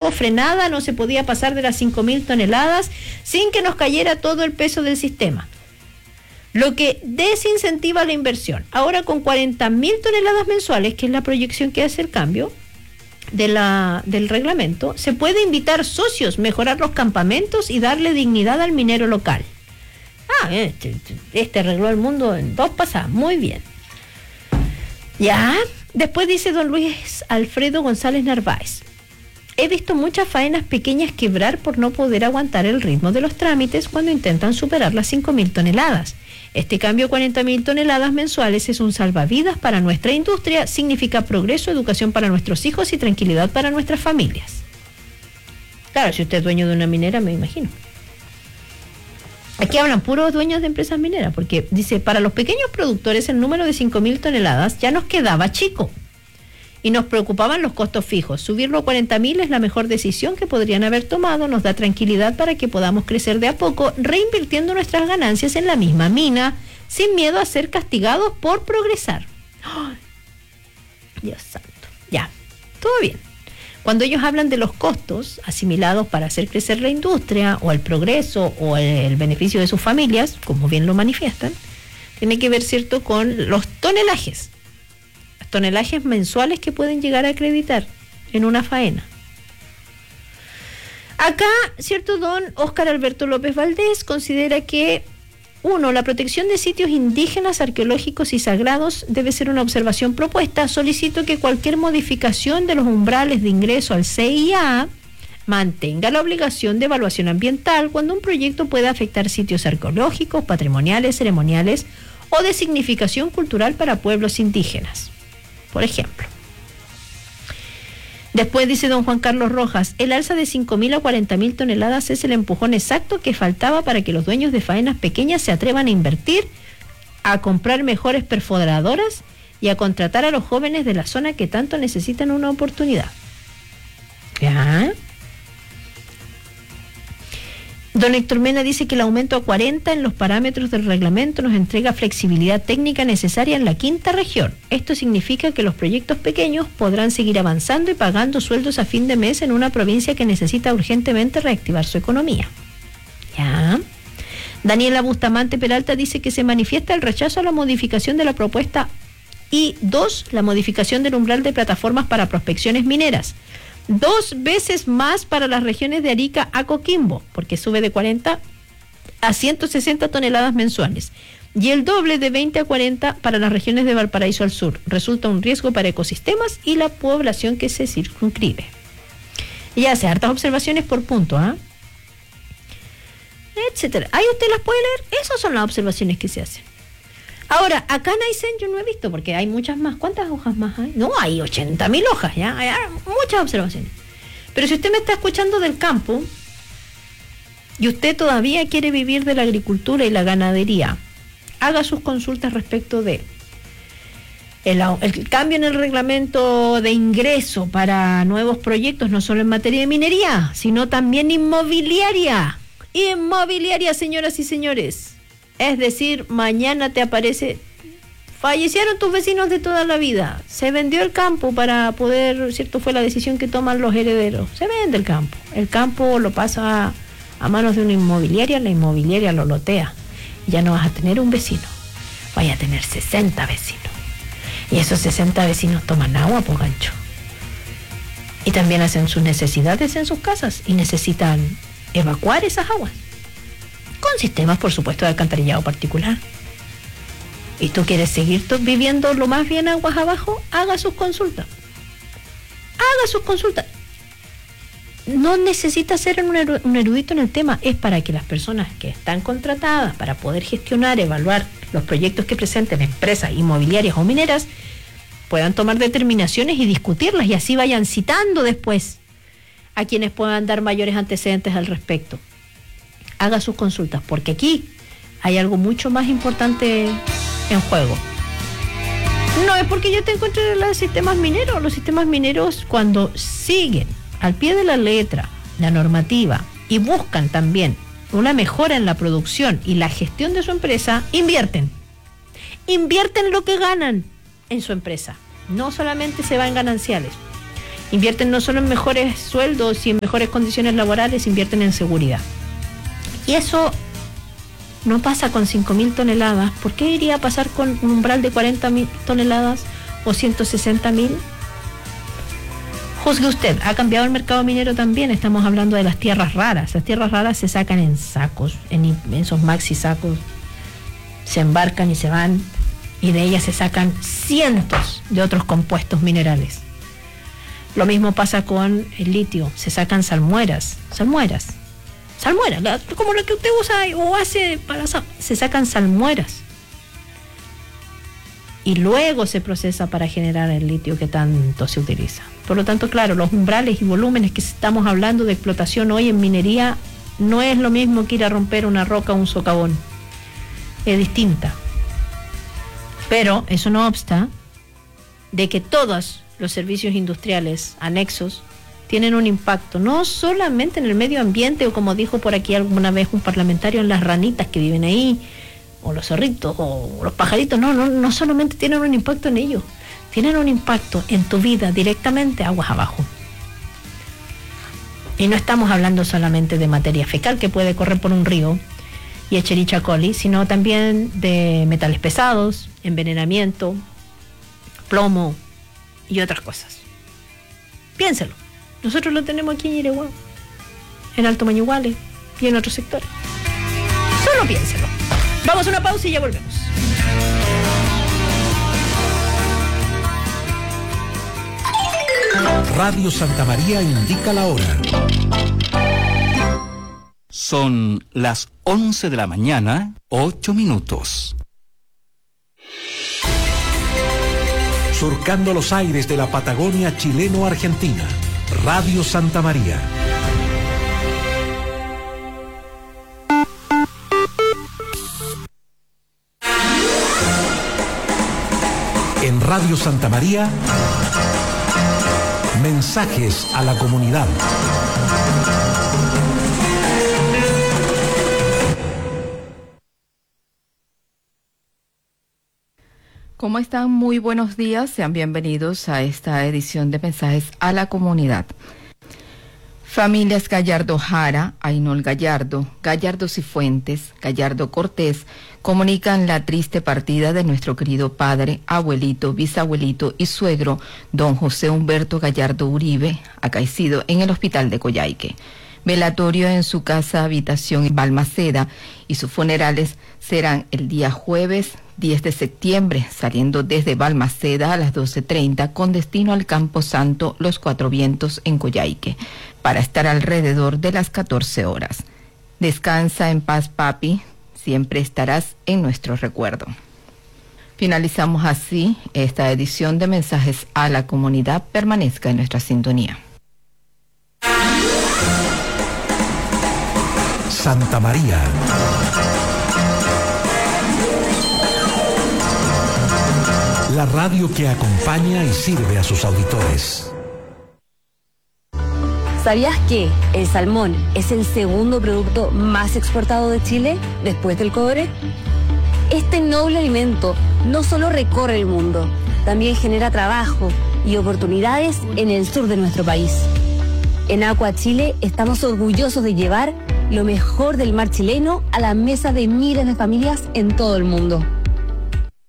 hubo frenada, no se podía pasar de las 5.000 toneladas sin que nos cayera todo el peso del sistema, lo que desincentiva la inversión. Ahora con 40.000 toneladas mensuales, que es la proyección que hace el cambio del reglamento, se puede invitar socios, mejorar los campamentos y darle dignidad al minero local. Este arregló el mundo en 2 pasadas, muy bien. Ya, después dice don Luis Alfredo González Narváez: he visto muchas faenas pequeñas quebrar por no poder aguantar el ritmo de los trámites cuando intentan superar las 5.000 toneladas. Este cambio a 40.000 toneladas mensuales es un salvavidas para nuestra industria, significa progreso, educación para nuestros hijos y tranquilidad para nuestras familias. Claro, si usted es dueño de una minera, me imagino. Aquí hablan puros dueños de empresas mineras, porque dice, para los pequeños productores el número de 5.000 toneladas ya nos quedaba chico y nos preocupaban los costos fijos. Subirlo a 40.000 es la mejor decisión que podrían haber tomado, nos da tranquilidad para que podamos crecer de a poco, reinvirtiendo nuestras ganancias en la misma mina, sin miedo a ser castigados por progresar. ¡Ay! Dios santo. Ya, todo bien. Cuando ellos hablan de los costos asimilados para hacer crecer la industria o el progreso o el beneficio de sus familias, como bien lo manifiestan, tiene que ver, ¿cierto?, con los tonelajes mensuales que pueden llegar a acreditar en una faena. Acá, ¿cierto?, don Óscar Alberto López Valdés considera que 1. La protección de sitios indígenas, arqueológicos y sagrados debe ser una observación propuesta. Solicito que cualquier modificación de los umbrales de ingreso al CIA mantenga la obligación de evaluación ambiental cuando un proyecto pueda afectar sitios arqueológicos, patrimoniales, ceremoniales o de significación cultural para pueblos indígenas, por ejemplo. Después dice don Juan Carlos Rojas: el alza de 5.000 a 40.000 toneladas es el empujón exacto que faltaba para que los dueños de faenas pequeñas se atrevan a invertir, a comprar mejores perforadoras y a contratar a los jóvenes de la zona que tanto necesitan una oportunidad. ¿Ya? Don Héctor Mena dice que el aumento a 40 en los parámetros del reglamento nos entrega flexibilidad técnica necesaria en la quinta región. Esto significa que los proyectos pequeños podrán seguir avanzando y pagando sueldos a fin de mes en una provincia que necesita urgentemente reactivar su economía. ¿Ya? Daniela Bustamante Peralta dice que se manifiesta el rechazo a la modificación de la propuesta y 2, la modificación del umbral de plataformas para prospecciones mineras. 2 veces más para las regiones de Arica a Coquimbo, porque sube de 40 a 160 toneladas mensuales, y el doble de 20 a 40 para las regiones de Valparaíso al sur. Resulta un riesgo para ecosistemas y la población que se circunscribe. Y hace hartas observaciones por punto, etcétera. Ahí usted las puede leer. Esas son las observaciones que se hacen. Ahora, acá en Aysén yo no he visto, porque hay muchas más. ¿Cuántas hojas más hay? No, hay 80.000 hojas, ya. Hay muchas observaciones. Pero si usted me está escuchando del campo y usted todavía quiere vivir de la agricultura y la ganadería, haga sus consultas respecto de el cambio en el reglamento de ingreso para nuevos proyectos, no solo en materia de minería, sino también inmobiliaria. Inmobiliaria, señoras y señores. Es decir, mañana te aparece, fallecieron tus vecinos de toda la vida, se vendió el campo para poder, ¿cierto? Fue la decisión que toman los herederos, se vende el campo lo pasa a manos de una inmobiliaria, la inmobiliaria lo lotea, ya no vas a tener un vecino, vaya a tener 60 vecinos, y esos 60 vecinos toman agua por gancho, y también hacen sus necesidades en sus casas, y necesitan evacuar esas aguas, con sistemas, por supuesto, de alcantarillado particular. Y tú quieres seguir viviendo lo más bien aguas abajo, haga sus consultas. No necesita ser un erudito en el tema, es para que las personas que están contratadas para poder gestionar, evaluar los proyectos que presenten empresas inmobiliarias o mineras, puedan tomar determinaciones y discutirlas, y así vayan citando después a quienes puedan dar mayores antecedentes al respecto. Haga sus consultas, porque aquí hay algo mucho más importante en juego. No es porque yo te encuentre los sistemas mineros, cuando siguen al pie de la letra la normativa y buscan también una mejora en la producción y la gestión de su empresa, invierten lo que ganan en su empresa, no solamente se va en gananciales. Invierten no solo en mejores sueldos y en mejores condiciones laborales, invierten en seguridad. Y eso no pasa con 5.000 toneladas. ¿Por qué iría a pasar con un umbral de 40.000 toneladas o 160.000? Juzgue usted, ha cambiado el mercado minero también. Estamos hablando de las tierras raras. Las tierras raras se sacan en sacos, en esos maxi sacos. Se embarcan y se van, y de ellas se sacan cientos de otros compuestos minerales. Lo mismo pasa con el litio. Se sacan salmueras, como la que usted usa o hace para... Se sacan salmueras. Y luego se procesa para generar el litio que tanto se utiliza. Por lo tanto, claro, los umbrales y volúmenes que estamos hablando de explotación hoy en minería no es lo mismo que ir a romper una roca o un socavón. Es distinta. Pero eso no obsta de que todos los servicios industriales anexos tienen un impacto, no solamente en el medio ambiente, o como dijo por aquí alguna vez un parlamentario, en las ranitas que viven ahí, o los zorritos, o los pajaritos. No solamente tienen un impacto en ellos, tienen un impacto en tu vida directamente aguas abajo. Y no estamos hablando solamente de materia fecal que puede correr por un río y Escherichia coli, sino también de metales pesados, envenenamiento, plomo y otras cosas. Piénselo. Nosotros lo tenemos aquí en Yireguá, en Alto Mañuguales y en otros sectores. Solo piénselo. Vamos a una pausa y ya volvemos. Radio Santa María indica la hora. Son las 11 de la mañana, 8 minutos. Surcando los aires de la Patagonia chileno-argentina. Radio Santa María. En Radio Santa María, mensajes a la comunidad. ¿Cómo están? Muy buenos días. Sean bienvenidos a esta edición de Mensajes a la Comunidad. Familias Gallardo Jara, Ainol Gallardo, Gallardo Cifuentes, Gallardo Cortés comunican la triste partida de nuestro querido padre, abuelito, bisabuelito y suegro, don José Humberto Gallardo Uribe, acaecido en el hospital de Coyhaique. Velatorio en su casa habitación en Balmaceda, y sus funerales serán el día jueves 10 de septiembre, saliendo desde Balmaceda a las 12:30 con destino al Campo Santo Los Cuatro Vientos en Coyhaique, para estar alrededor de las 14 horas. Descansa en paz, papi, siempre estarás en nuestro recuerdo. Finalizamos así esta edición de Mensajes a la Comunidad. Permanezca en nuestra sintonía. Santa María. La radio que acompaña y sirve a sus auditores. ¿Sabías que el salmón es el segundo producto más exportado de Chile después del cobre? Este noble alimento no solo recorre el mundo, también genera trabajo y oportunidades en el sur de nuestro país. En Aqua Chile estamos orgullosos de llevar lo mejor del mar chileno a la mesa de miles de familias en todo el mundo.